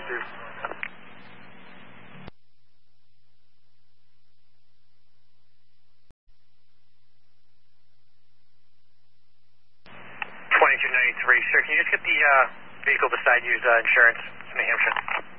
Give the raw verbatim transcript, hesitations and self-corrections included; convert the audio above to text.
Steve. twenty-two ninety-three, sir. Can you just get the uh, vehicle beside you's uh, insurance? It's New Hampshire.